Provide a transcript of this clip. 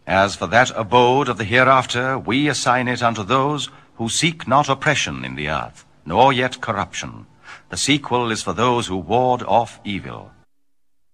As for that abode of the hereafter, we assign it unto those who seek not oppression in the earth, nor yet corruption. The sequel is for those who ward off evil.